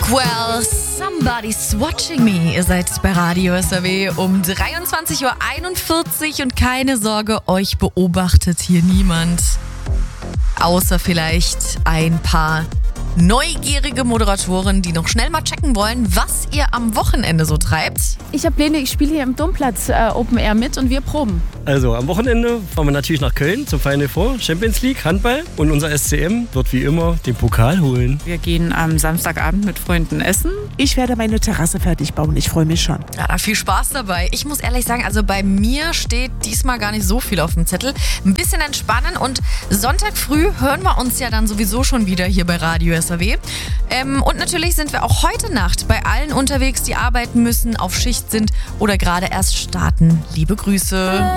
Rockwell, Somebody's Watching Me. Ihr seid bei Radio SAW um 23.41 Uhr und keine Sorge, euch beobachtet hier niemand. Außer vielleicht ein paar neugierige Moderatoren, die noch schnell mal checken wollen, was ihr am Wochenende so treibt. Ich habe Pläne, ich spiele hier im Domplatz Open Air mit und wir proben. Also am Wochenende fahren wir natürlich nach Köln zum Final Four, Champions League, Handball. Und unser SCM wird wie immer den Pokal holen. Wir gehen am Samstagabend mit Freunden essen. Ich werde meine Terrasse fertig bauen, ich freue mich schon. Ja, da viel Spaß dabei. Ich muss ehrlich sagen, also bei mir steht diesmal gar nicht so viel auf dem Zettel. Ein bisschen entspannen und Sonntag früh hören wir uns ja dann sowieso schon wieder hier bei Radio SAW. Und natürlich sind wir auch heute Nacht bei allen unterwegs, die arbeiten müssen, auf Schicht sind oder gerade erst starten. Liebe Grüße.